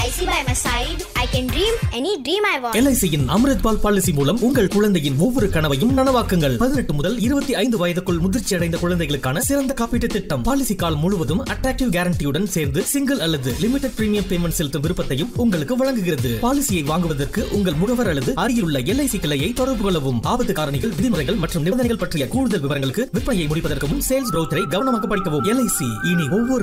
LIC by my side, I can dream any dream I want. LICயின் Amritbaal policy மூலம் உங்கள் குழந்தையின் ஒவ்வொரு கனவையும் நனவாக்குங்கள். 18 முதல் 25 வயதுக்குள் முதிர்ச்சி அடைந்த குழந்தைகளுக்கான சிறந்த காப்பீட்டு திட்டம். பாலிசி கால் முழுவதும் அட்ராக்டிவ் கேரண்டியுடன் சேர்ந்து சிங்கிள் அல்லது லிமிடெட் பிரீமியம் பேமெண்ட் செலுத்தும் விருப்பத்தையும் உங்களுக்கு வழங்குகிறது. பாலிசியை வாங்குவதற்கு உங்கள் முகவர் அல்லது அருகிலுள்ள LIC கிளையை தொடர்பு கொள்ளவும். ஆபத்து காரணிகள், விதிமுறைகள் மற்றும் நிபந்தனைகள் பற்றிய கூடுதல் விவரங்களுக்கு விற்பனையை முடிப்பதற்கு முன் சேல்ஸ் ப்ரௌச்சரை கவனமாக படிக்கவும். LIC, இனி ஒவ்வொரு